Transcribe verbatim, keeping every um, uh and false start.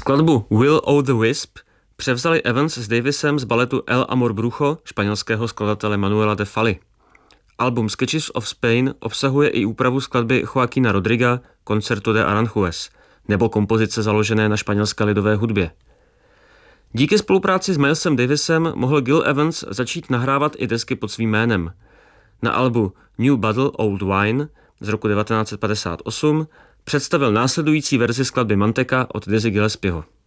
Skladbu Will o' the Wisp převzali Evans s Davisem z baletu El Amor Brujo španělského skladatele Manuela de Falla. Album Sketches of Spain obsahuje i úpravu skladby Joaquina Rodriga Concerto de Aranjuez nebo kompozice založené na španělské lidové hudbě. Díky spolupráci s Milesem Davisem mohl Gil Evans začít nahrávat i desky pod svým jménem. Na albu New Bottle Old Wine z roku devatenáct set padesát osm představil následující verzi skladby Manteca od Dizzy Gillespieho.